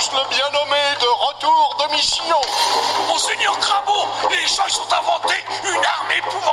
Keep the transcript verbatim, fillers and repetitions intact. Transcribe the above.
tous le bien nommé de retour de mission. Monseigneur Crabeau, les gens ont inventé une arme épouvantable.